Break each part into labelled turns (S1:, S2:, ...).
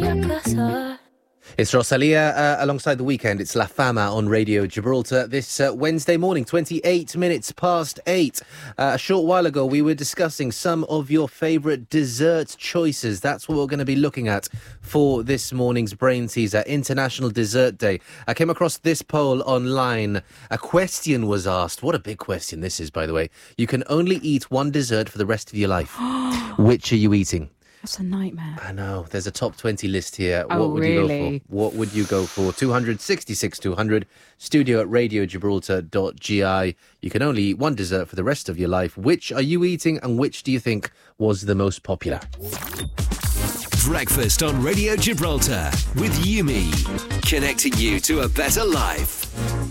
S1: It's Rosalia alongside The Weekend. It's La Fama on Radio Gibraltar this Wednesday morning, 28 minutes past 8. A short while ago, we were discussing some of your favourite dessert choices. That's what we're going to be looking at for this morning's Brain Teaser, International Dessert Day. I came across this poll online. A question was asked. What a big question this is, by the way. You can only eat one dessert for the rest of your life. Which are you eating?
S2: That's a nightmare.
S1: I know. There's a top 20 list here.
S2: Oh,
S1: what would
S2: really?
S1: you go for? What would you go for? 266 200, studio at radiogibraltar.gi. You can only eat one dessert for the rest of your life. Which are you eating and which do you think was the most popular?
S3: Breakfast on Radio Gibraltar with Yumi. Connecting you to a better life.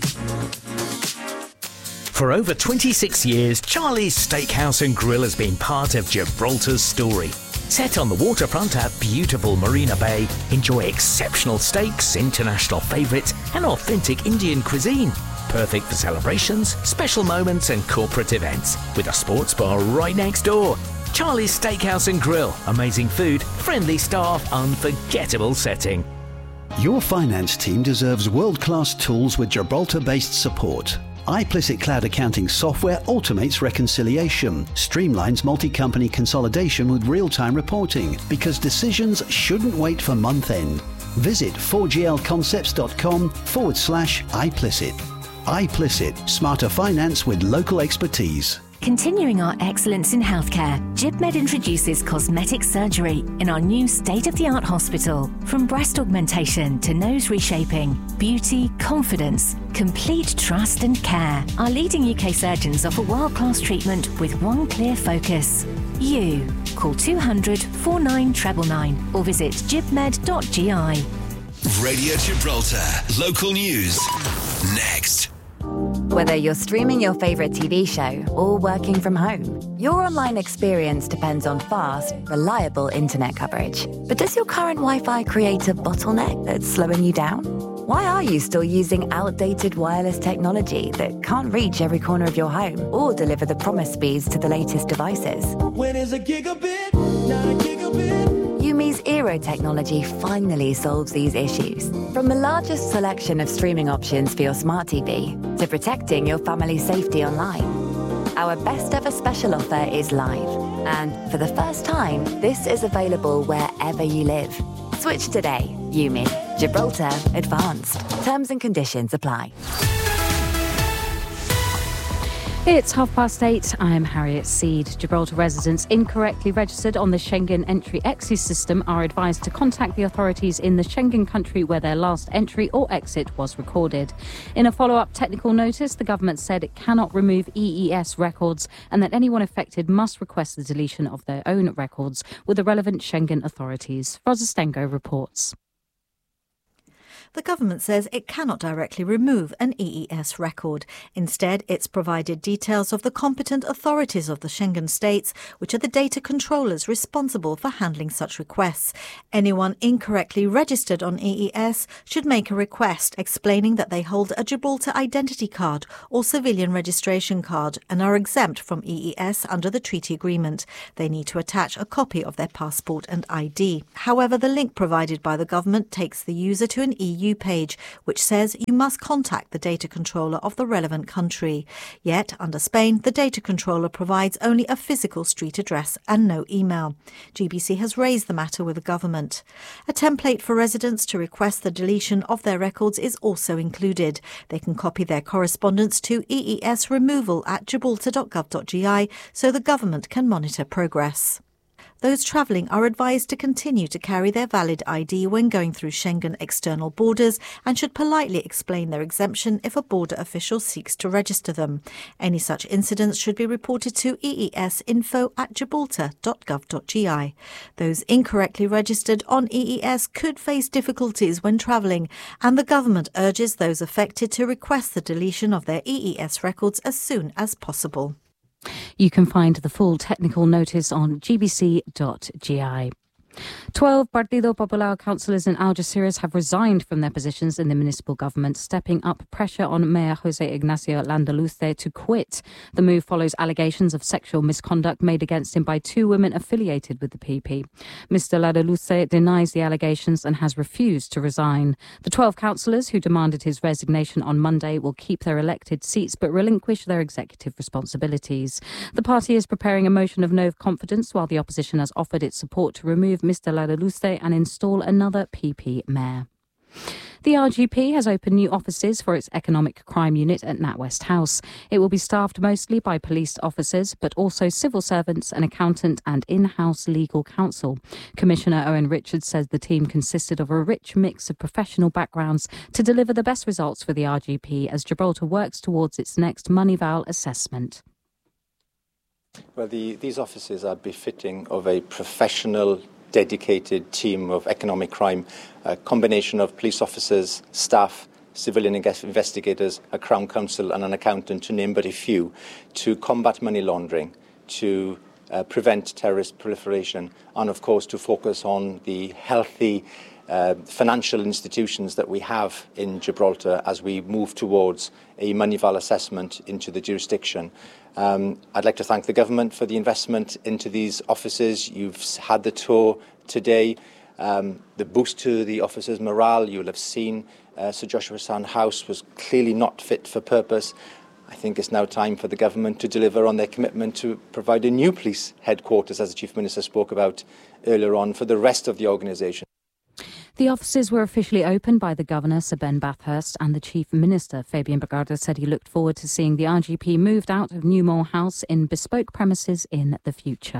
S3: For over 26 years, Charlie's Steakhouse and Grill has been part of Gibraltar's story. Set on the waterfront at beautiful Marina Bay, enjoy exceptional steaks, international favourites and authentic Indian cuisine. Perfect for celebrations, special moments and corporate events. With a sports bar right next door. Charlie's Steakhouse and Grill. Amazing food, friendly staff, unforgettable setting.
S4: Your finance team deserves world-class tools with Gibraltar-based support. iPlicit Cloud Accounting software automates reconciliation, streamlines multi-company consolidation with real-time reporting, because decisions shouldn't wait for month-end. Visit 4glconcepts.com/iPlicit. iPlicit, smarter finance with local expertise.
S5: Continuing our excellence in healthcare, GibMed introduces cosmetic surgery in our new state-of-the-art hospital. From breast augmentation to nose reshaping, beauty, confidence, complete trust and care. Our leading UK surgeons offer world-class treatment with one clear focus. You. Call 200 49 999 or visit gibmed.gi.
S3: Radio Gibraltar. Local news. Next.
S6: Whether you're streaming your favourite TV show or working from home, your online experience depends on fast, reliable internet coverage. But does your current Wi-Fi create a bottleneck that's slowing you down? Why are you still using outdated wireless technology that can't reach every corner of your home or deliver the promised speeds to the latest devices?
S7: When is a gigabit, not a gigabit?
S6: Yumi's Eero technology finally solves these issues. From the largest selection of streaming options for your smart TV to protecting your family's safety online. Our best ever special offer is live. And for the first time, this is available wherever you live. Switch today. Yumi. Gibraltar Advanced. Terms and conditions apply.
S2: It's 8:30. I'm Harriet Seed. Gibraltar residents incorrectly registered on the Schengen entry-exit system are advised to contact the authorities in the Schengen country where their last entry or exit was recorded. In a follow-up technical notice, the government said it cannot remove EES records and that anyone affected must request the deletion of their own records with the relevant Schengen authorities. Rosa Stengo reports.
S8: The government says it cannot directly remove an EES record. Instead, it's provided details of the competent authorities of the Schengen states, which are the data controllers responsible for handling such requests. Anyone incorrectly registered on EES should make a request explaining that they hold a Gibraltar identity card or civilian registration card and are exempt from EES under the treaty agreement. They need to attach a copy of their passport and ID. However, the link provided by the government takes the user to an EU page, which says you must contact the data controller of the relevant country. Yet, under Spain, the data controller provides only a physical street address and no email. GBC has raised the matter with the government. A template for residents to request the deletion of their records is also included. They can copy their correspondence to eesremoval@gibraltar.gov.gi so the government can monitor progress. Those travelling are advised to continue to carry their valid ID when going through Schengen external borders and should politely explain their exemption if a border official seeks to register them. Any such incidents should be reported to eesinfo@gibraltar.gov.gi. Those incorrectly registered on EES could face difficulties when travelling, and the government urges those affected to request the deletion of their EES records as soon as possible.
S2: You can find the full technical notice on gbc.gi. 12 Partido Popular councillors in Algeciras have resigned from their positions in the municipal government, stepping up pressure on Mayor José Ignacio Landaluce to quit. The move follows allegations of sexual misconduct made against him by two women affiliated with the PP. Mr. Landaluce denies the allegations and has refused to resign. The 12 councillors who demanded his resignation on Monday will keep their elected seats but relinquish their executive responsibilities. The party is preparing a motion of no confidence while the opposition has offered its support to remove Mr. Landaluce and install another PP mayor. The RGP has opened new offices for its economic crime unit at NatWest House. It will be staffed mostly by police officers, but also civil servants, an accountant and in-house legal counsel. Commissioner Owen Richards says the team consisted of a rich mix of professional backgrounds to deliver the best results for the RGP as Gibraltar works towards its next Moneyval assessment.
S9: Well, these offices are befitting of a professional, dedicated team of economic crime, a combination of police officers, staff, civilian investigators, a Crown Counsel and an accountant, to name but a few, to combat money laundering, to prevent terrorist proliferation, and of course to focus on the healthy financial institutions that we have in Gibraltar as we move towards a Moneyval assessment into the jurisdiction. I'd like to thank the government for the investment into these offices. You've had the tour today. The boost to the officers' morale, you'll have seen Sir Joshua Sand House was clearly not fit for purpose. I think it's now time for the government to deliver on their commitment to provide a new police headquarters, as the Chief Minister spoke about earlier on, for the rest of the organisation.
S2: The offices were officially opened by the Governor, Sir Ben Bathurst, and the Chief Minister, Fabian Bragarda, said he looked forward to seeing the RGP moved out of Newmore House in bespoke premises in the future.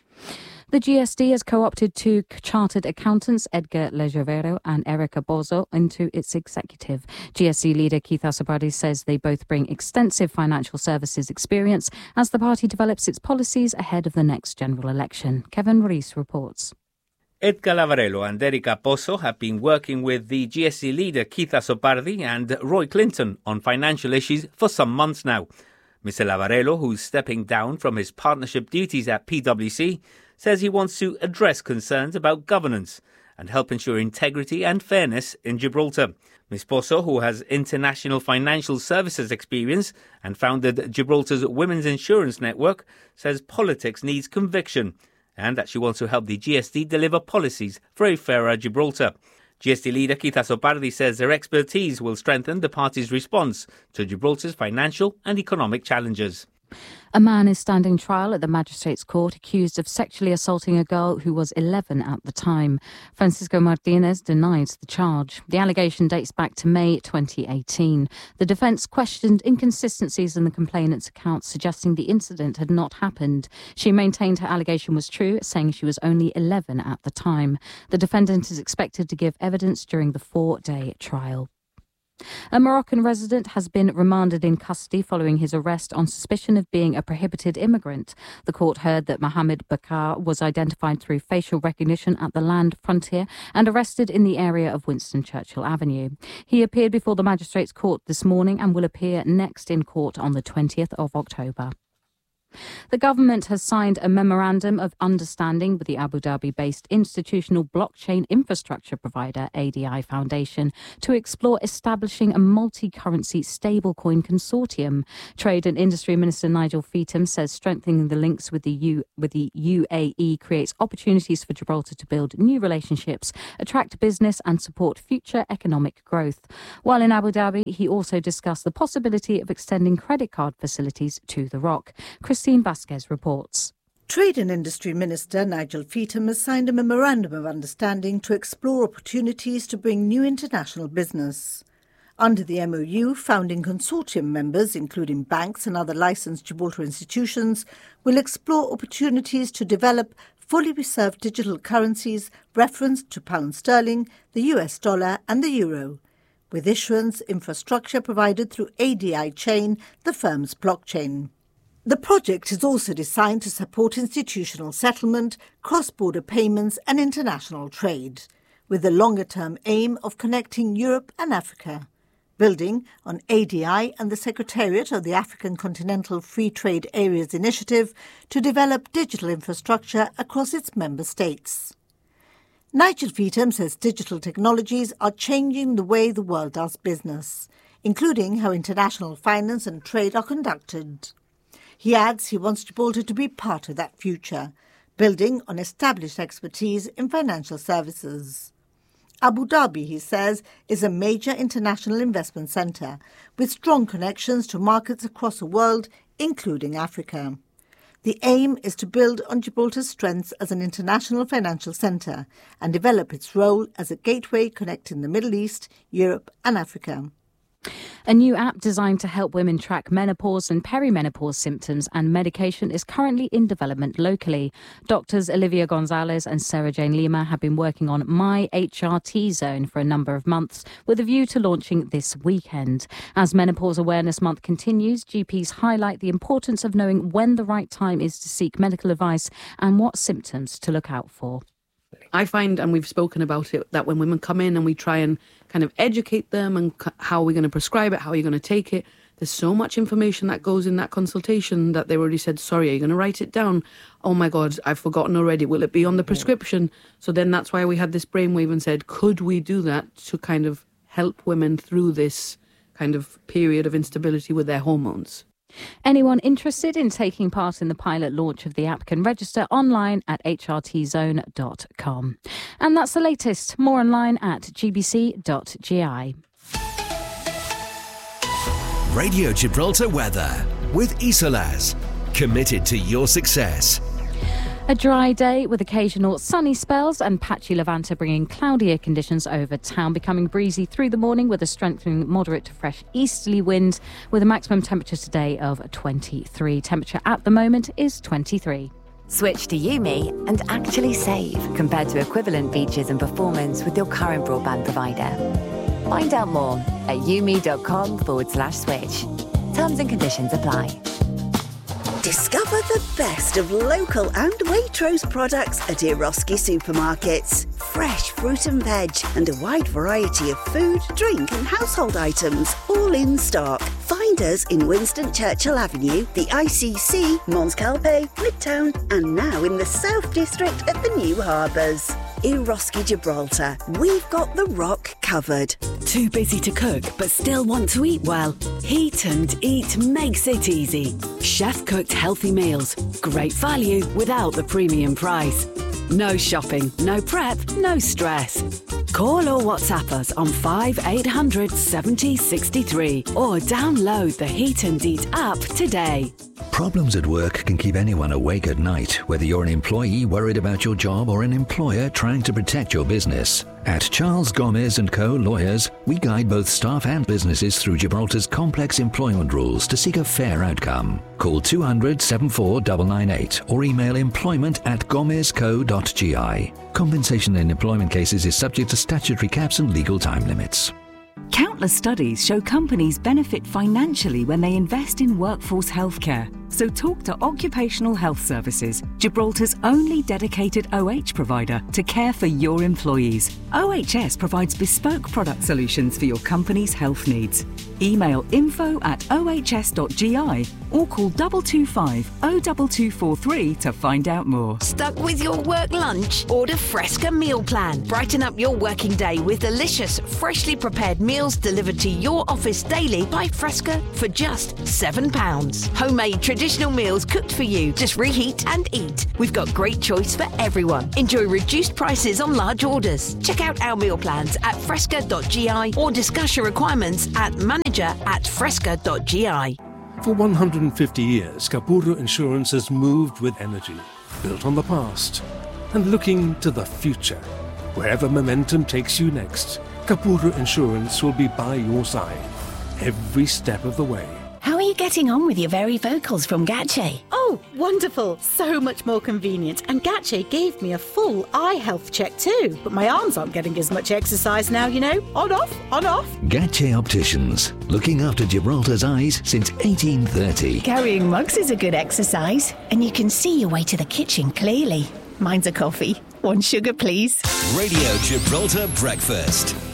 S2: The GSD has co-opted two chartered accountants, Edgar Legervero and Erica Bozo, into its executive. GSD leader Keith Asobardi says they both bring extensive financial services experience as the party develops its policies ahead of the next general election. Kevin Rees reports.
S10: Edgar Lavarello and Erica Pozo have been working with the GSC leader Keith Asopardi and Roy Clinton on financial issues for some months now. Mr Lavarello, who's stepping down from his partnership duties at PwC, says he wants to address concerns about governance and help ensure integrity and fairness in Gibraltar. Ms Pozo, who has international financial services experience and founded Gibraltar's Women's Insurance Network, says politics needs conviction and that she wants to help the GSD deliver policies for a fairer Gibraltar. GSD leader Keith Asopardi says their expertise will strengthen the party's response to Gibraltar's financial and economic challenges.
S2: A man is standing trial at the Magistrates' Court accused of sexually assaulting a girl who was 11 at the time. Francisco Martinez denies the charge. The allegation dates back to May 2018. The defence questioned inconsistencies in the complainant's account, suggesting the incident had not happened. She maintained her allegation was true, saying she was only 11 at the time. The defendant is expected to give evidence during the 4-day trial. A Moroccan resident has been remanded in custody following his arrest on suspicion of being a prohibited immigrant. The court heard that Mohamed Bakar was identified through facial recognition at the land frontier and arrested in the area of Winston Churchill Avenue. He appeared before the Magistrates' Court this morning and will appear next in court on the 20th of October. The government has signed a memorandum of understanding with the Abu Dhabi-based institutional blockchain infrastructure provider ADI Foundation to explore establishing a multi-currency stablecoin consortium. Trade and Industry Minister Nigel Feetham says strengthening the links with the UAE creates opportunities for Gibraltar to build new relationships, attract business and support future economic growth. While in Abu Dhabi, he also discussed the possibility of extending credit card facilities to the ROC. Christine Vasquez reports.
S11: Trade and Industry Minister Nigel Feetham has signed a memorandum of understanding to explore opportunities to bring new international business. Under the MOU, founding consortium members, including banks and other licensed Gibraltar institutions, will explore opportunities to develop fully reserved digital currencies referenced to pound sterling, the US dollar and the euro, with issuance infrastructure provided through ADI Chain, the firm's blockchain. The project is also designed to support institutional settlement, cross-border payments and international trade, with the longer-term aim of connecting Europe and Africa, building on ADI and the Secretariat of the African Continental Free Trade Areas Initiative to develop digital infrastructure across its member states. Nigel Feetham says digital technologies are changing the way the world does business, including how international finance and trade are conducted. He adds he wants Gibraltar to be part of that future, building on established expertise in financial services. Abu Dhabi, he says, is a major international investment centre with strong connections to markets across the world, including Africa. The aim is to build on Gibraltar's strengths as an international financial centre and develop its role as a gateway connecting the Middle East, Europe and Africa.
S2: A new app designed to help women track menopause and perimenopause symptoms and medication is currently in development locally. Doctors Olivia Gonzalez and Sarah Jane Lima have been working on My HRT Zone for a number of months with a view to launching this weekend. As Menopause Awareness Month continues, GPs highlight the importance of knowing when the right time is to seek medical advice and what symptoms to look out for.
S12: I find, and we've spoken about it, that when women come in and we try and kind of educate them and how we're going to prescribe it, how you're going to take it, there's so much information that goes in that consultation that they already said, sorry, are you going to write it down? Oh my God, I've forgotten already. Will it be on the prescription? So then that's why we had this brainwave and said, could we do that to kind of help women through this kind of period of instability with their hormones?
S2: Anyone interested in taking part in the pilot launch of the app can register online at hrtzone.com. And that's the latest. More online at gbc.gi.
S13: Radio Gibraltar weather with Isolaz. Committed to your success.
S2: A dry day with occasional sunny spells and patchy Levanta bringing cloudier conditions over town, becoming breezy through the morning with a strengthening moderate to fresh easterly wind with a maximum temperature today of 23. Temperature at the moment is 23.
S6: Switch to Yumi and actually save compared to equivalent features and performance with your current broadband provider. Find out more at yumi.com/switch. Terms and conditions apply.
S14: Discover the best of local and Waitrose products at Eroski supermarkets. Fresh fruit and veg and a wide variety of food, drink and household items, all in stock. Find us in Winston Churchill Avenue, the ICC, Mons Calpe, Midtown and now in the South District at the New Harbours. Eroski Gibraltar, we've got the rock covered.
S15: Too busy to cook but still want to eat well? Heat and Eat makes it easy. Chef-cooked healthy meals, great value without the premium price. No shopping, no prep, no stress. Call or WhatsApp us on 5800 70 63 or download the Heat and Eat app today.
S16: Problems at work can keep anyone awake at night, whether you're an employee worried about your job or an employer trying to protect your business. At Charles Gomez & Co. Lawyers, we guide both staff and businesses through Gibraltar's complex employment rules to seek a fair outcome. Call 200 74998 or email employment@gomezco.gi. Compensation in employment cases is subject to statutory caps and legal time limits.
S17: Countless studies show companies benefit financially when they invest in workforce healthcare. So talk to Occupational Health Services, Gibraltar's only dedicated OH provider to care for your employees. OHS provides bespoke product solutions for your company's health needs. Email info@ohs.gi or call 225 02243 to find out more.
S18: Stuck with your work lunch? Order Fresca Meal Plan. Brighten up your working day with delicious, freshly prepared meals delivered to your office daily by Fresca for just £7. Homemade traditional meals cooked for you. Just reheat and eat. We've got great choice for everyone. Enjoy reduced prices on large orders. Check out our meal plans at fresca.gi or discuss your requirements at manager@fresca.gi.
S19: For 150 years, Kapuru Insurance has moved with energy, built on the past, and looking to the future. Wherever momentum takes you next, Kapuru Insurance will be by your side, every step of the way.
S20: How are you getting on with your varifocals from Gache?
S21: Oh, wonderful. So much more convenient. And Gache gave me a full eye health check too. But my arms aren't getting as much exercise now, you know. On, off, on, off.
S16: Gache Opticians, looking after Gibraltar's eyes since 1830.
S20: Carrying mugs is a good exercise. And you can see your way to the kitchen clearly. Mine's a coffee. 1 sugar, please.
S13: Radio Gibraltar Breakfast.